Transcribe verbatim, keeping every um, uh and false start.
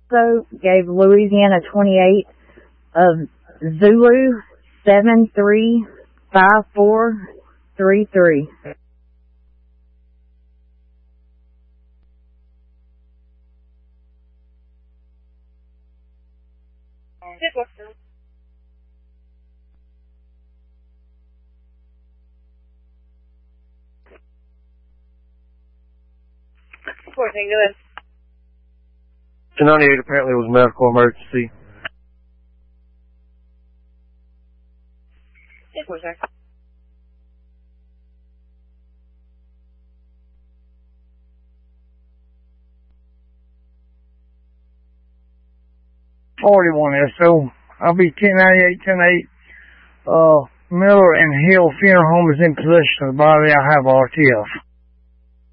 also gave Louisiana twenty-eight of Zulu seven three five four three three. four, take it in. two ninety-eight apparently was a medical emergency. Yes, four, sir. forty-one S O. I'll be ten ninety-eight, ten eight. Uh, Miller and Hill Funeral Home is in possession of the body. I have R T F.